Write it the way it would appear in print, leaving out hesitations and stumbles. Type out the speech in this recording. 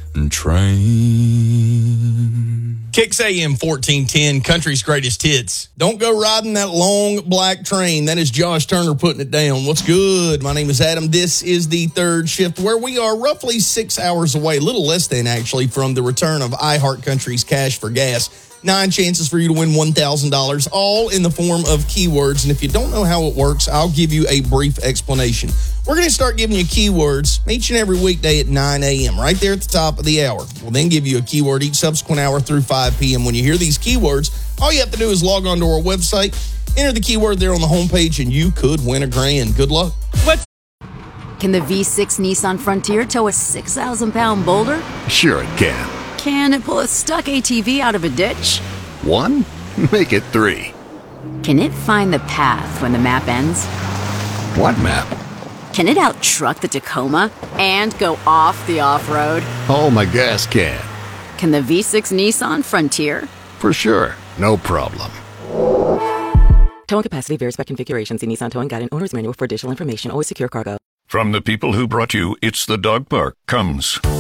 train. Kicks AM 1410, country's greatest hits. Don't go riding that long black train. That is Josh Turner putting it down. What's good? My name is Adam. This is the third shift, where we are roughly 6 hours away, a little less than actually, from the return of iHeart Country's Cash for Gas. 9 chances for you to win $1,000, all in the form of keywords. And if you don't know how it works, I'll give you a brief explanation. We're going to start giving you keywords each and every weekday at 9 a.m., right there at the top of the hour. We'll then give you a keyword each subsequent hour through 5 p.m. When you hear these keywords, all you have to do is log on to our website, enter the keyword there on the homepage, and you could win $1,000. Good luck. Can the V6 Nissan Frontier tow a 6,000-pound boulder? Sure it can. Can it pull a stuck ATV out of a ditch? 1? Make it 3. Can it find the path when the map ends? What map? Can it out-truck the Tacoma and go off the off-road? Oh, my gas can. Can the V6 Nissan Frontier? For sure. No problem. Towing capacity varies by configuration. See Nissan Towing Guide and Owner's Manual for additional information. Always secure cargo. From the people who brought you It's the Dog Park comes